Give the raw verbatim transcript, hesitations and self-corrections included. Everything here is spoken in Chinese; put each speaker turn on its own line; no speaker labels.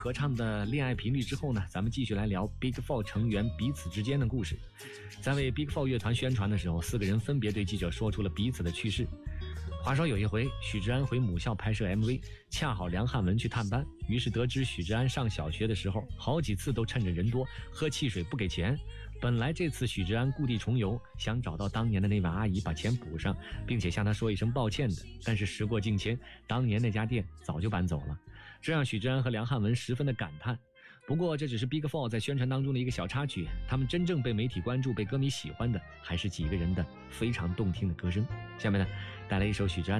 合唱的《恋爱频率》之后呢，咱们继续来聊 Big Four 成员彼此之间的故事。在为 Big Four 乐团宣传的时候，四个人分别对记者说出了彼此的趣事。话说有一回，许志安回母校拍摄 M V， 恰好梁汉文去探班，于是得知许志安上小学的时候，好几次都趁着人多喝汽水不给钱。本来这次许志安故地重游，想找到当年的那位阿姨把钱补上，并且向她说一声抱歉的，但是时过境迁，当年那家店早就搬走了，这让许志安和梁汉文十分的感叹。不过这只是 Big Four 在宣传当中的一个小插曲，他们真正被媒体关注、被歌迷喜欢的，还是几个人的非常动听的歌声。下面呢，带来一首许志安